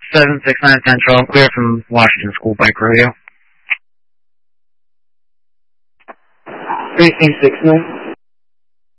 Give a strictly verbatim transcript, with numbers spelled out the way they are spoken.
seven six nine Central, clear from Washington School Bike Rodeo. Precinct six nine.